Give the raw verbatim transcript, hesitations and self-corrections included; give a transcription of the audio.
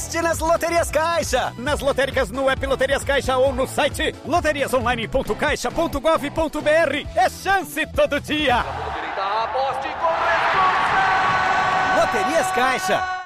aposte nas Loterias Caixa. Nas lotéricas no app Loterias Caixa ou no site loterias online ponto caixa ponto gov ponto br. É chance todo dia. Aposte com responsa. Loterias Caixa.